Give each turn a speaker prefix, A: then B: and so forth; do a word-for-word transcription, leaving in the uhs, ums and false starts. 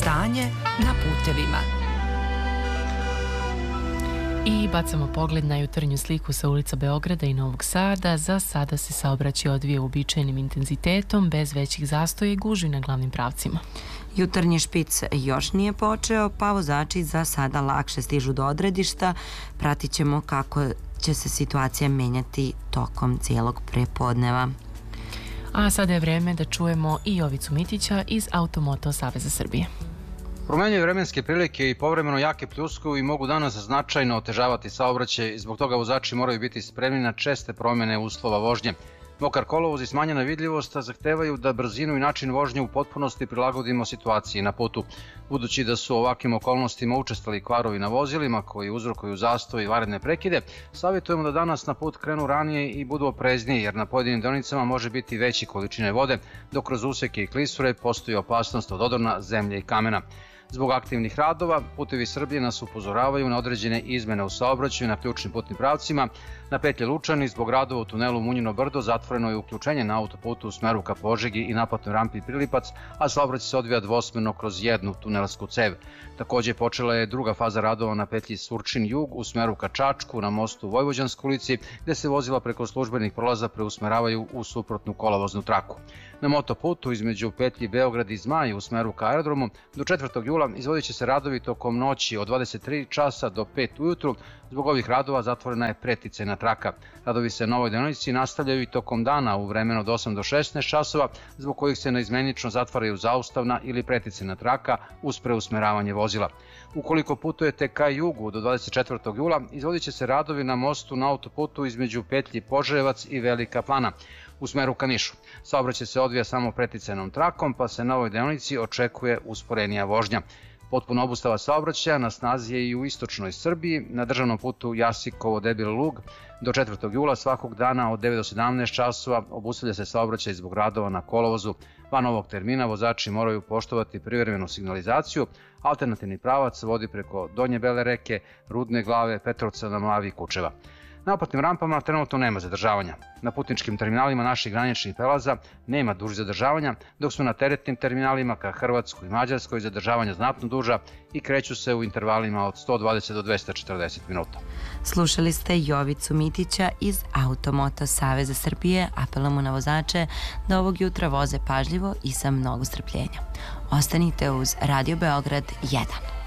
A: Stanje na putevima.
B: I bacamo pogled na jutarnju sliku sa ulica Beograda i Novog Sada. Za sada se saobraćaj odvija uobičajenim intenzitetom, bez većih zastoja i gužvi na glavnim pravcima.
C: Jutarnji špic još nije počeo, pa vozači za sada lakše stižu do odredišta. Pratit ćemo kako će se situacija menjati tokom cijelog prepodneva.
B: A sada je vreme da čujemo i Jovicu Mitića iz Automoto Saveza Srbije.
D: Promenjuju vremenske prilike i povremeno jake pljuskovi mogu danas značajno otežavati saobraćaj i zbog toga vozači moraju biti spremni na česte promjene uslova vožnje. Mokar kolovoz i smanjena vidljivost zahtevaju da brzinu i način vožnje u potpunosti prilagodimo situaciji na putu. Budući da su ovakvim okolnostima učestali kvarovi na vozilima koji uzrokuju zastoj i vanredne prekide, savjetujemo da danas na put krenu ranije i budu oprezniji, jer na pojedinim deonicama može biti veće količine vode, dok kroz useke i klisure postoji opasnost od odrona, zemlje i kamena. Zbog aktivnih radova, Putevi Srbije nas upozoravaju na određene izmene u saobraćaju na ključnim putnim pravcima. Na petlji Lučani, zbog radova u tunelu Munjino brdo, zatvoreno je uključenje na autoputu u smeru ka Požegi i naplatnoj rampi Prilipac, a saobraćaj se odvija dvosmerno kroz jednu tunelsku cev. Također počela je druga faza radova na petlji Surčin jug u smeru ka Čačku na mostu Vojvođanskoj ulici, gde se vozila preko službenih prolaza preusmeravaju u suprotnu kolovoznu traku. Na motoputu između petlji Beograd i Zmaj u smeru ka aerodromu do četvrtog jula izvodit će se radovi tokom noći od dvadeset tri časa do pet ujutru. Zbog ovih radova zatvorena je preticajna traka. Radovi se na ovoj deonici nastavljaju i tokom dana u vremenu od osam do šesnaest časova, zbog kojih se neizmenično zatvaraju zaustavna ili preticajna traka uz preusmeravanje vozila. Ukoliko putujete ka jugu do dvadeset četvrtog jula, izvodit će se radovi na mostu na autoputu između petlji Požarevac i Velika Plana u smeru ka Nišu. Saobraćaj se odvija samo preticajnom trakom, pa se na ovoj deonici očekuje usporenija vožnja. Potpuna obustava saobraćaja na snazi je i u istočnoj Srbiji, na državnom putu Jasikovo-Debeli Lug. Do četvrtog jula svakog dana od devet do sedamnaest časova obustavlja se saobraćaj zbog radova na kolovozu. Van ovog termina vozači moraju poštovati privremenu signalizaciju. Alternativni pravac vodi preko Donje Bele reke, Rudne Glave, Petrovca na Mlavi i Kučeva. Na naplatnim rampama trenutno nema zadržavanja. Na putničkim terminalima naših graničnih prelaza nema dužih zadržavanja, dok su na teretnim terminalima ka Hrvatskoj i Mađarskoj zadržavanja znatno duža i kreću se u intervalima od sto dvadeset do dvesta četrdeset minuta.
C: Slušali ste Jovicu Mitića iz Automoto Saveza Srbije. Apelujemo na vozače da ovog jutra voze pažljivo i sa mnogo strpljenja. Ostanite uz Radio Beograd jedan.